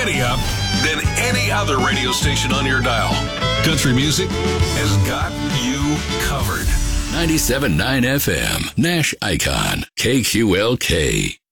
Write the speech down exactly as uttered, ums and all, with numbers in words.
Giddy up than any other radio station on your dial. Country music has got you covered. ninety-seven point nine F M, Nash Icon, K Q L K.